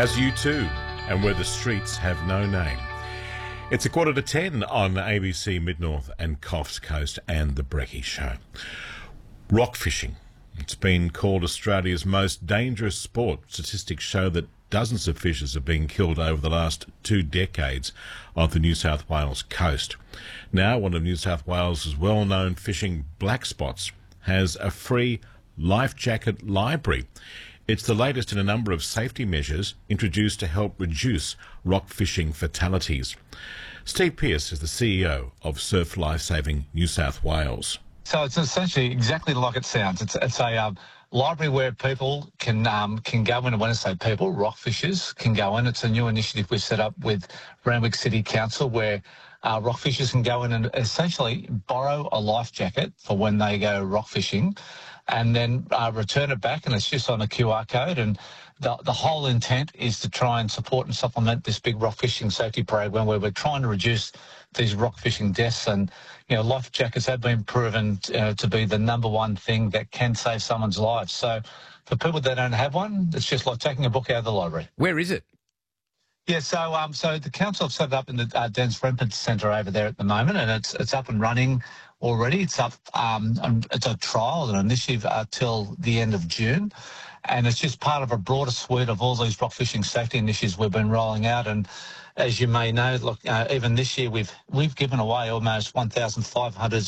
As you too, and where the streets have no name. It's 9:45 on ABC Mid-North and Coffs Coast and The Brecky Show. Rock fishing. It's been called Australia's most dangerous sport. Statistics show that dozens of fishers have been killed over the last 2 decades on the New South Wales coast. Now, one of New South Wales' well-known fishing black spots has a free life jacket library. It's the latest in a number of safety measures introduced to help reduce rock fishing fatalities. Steve Pearce is the CEO of Surf Lifesaving New South Wales. So it's essentially exactly like it sounds. It's a library where people can go in, and when I say people, rock fishers can go in. It's a new initiative we set up with Randwick City Council where rock fishers can go in and essentially borrow a life jacket for when they go rock fishing and then return it back, and it's just on a QR code. And the whole intent is to try and support and supplement this big rock fishing safety program where we're trying to reduce these rock fishing deaths. And, you know, life jackets have been proven to be the number one thing that can save someone's life. So for people that don't have one, it's just like taking a book out of the library. Where is it? Yeah, so the council have set it up in the Dennis Frempin Centre over there at the moment, and it's up and running already. It's up. It's a trial, an initiative till the end of June, and it's just part of a broader suite of all these rock fishing safety initiatives we've been rolling out. And as you may know, look, even this year we've given away almost 1,500